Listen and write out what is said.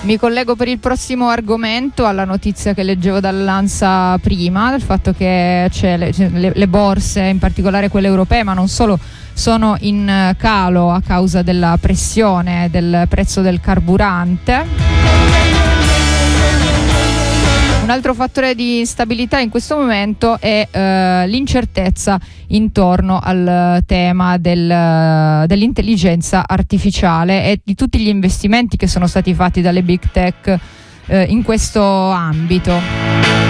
Mi collego per il prossimo argomento alla notizia che leggevo dall'ANSA prima, del fatto che le borse, in particolare quelle europee, ma non solo, sono in calo a causa della pressione del prezzo del carburante. Un altro fattore di instabilità in questo momento è l'incertezza intorno al tema dell'intelligenza artificiale e di tutti gli investimenti che sono stati fatti dalle big tech in questo ambito.